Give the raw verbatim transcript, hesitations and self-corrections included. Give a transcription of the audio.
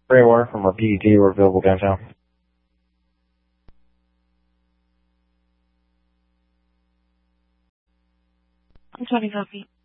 Gray Water from our P D T. We're available downtown. I'm Tony Copy.